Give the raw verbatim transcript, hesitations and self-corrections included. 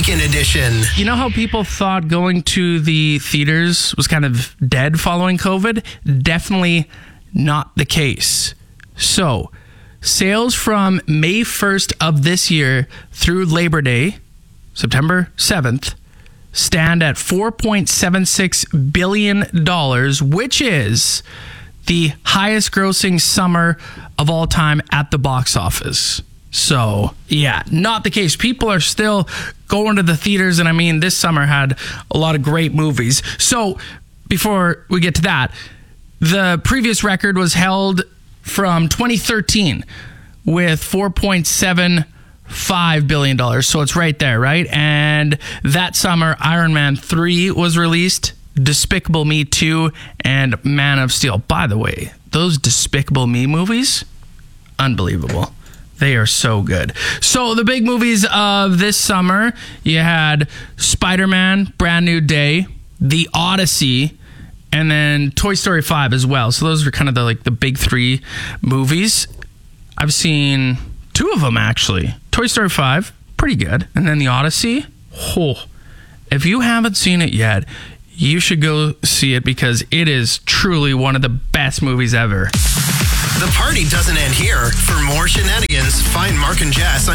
Weekend Edition. You know how people thought going to the theaters was kind of dead following COVID? Definitely not the case. So, sales from May first of this year through Labor Day, September seventh, stand at four point seven six billion dollars, which is the highest grossing summer of all time at the box office. So, yeah, not the case. People are still going to the theaters, and I mean, this summer had a lot of great movies. So, before we get to that, the previous record was held from twenty thirteen with four point seven five billion dollars. So it's right there, right? And that summer, Iron Man three was released, Despicable Me two, and Man of Steel. By the way, those Despicable Me movies, unbelievable. They are so good. So the big movies of this summer, you had Spider-Man, Brand New Day, The Odyssey, and then Toy Story five as well. So those were kind of the like the big three movies. I've seen two of them actually. Toy Story five, pretty good. And then The Odyssey, oh, if you haven't seen it yet, you should go see it because it is truly one of the best movies ever. The party doesn't end here. For more shenanigans, find Mark and Jess on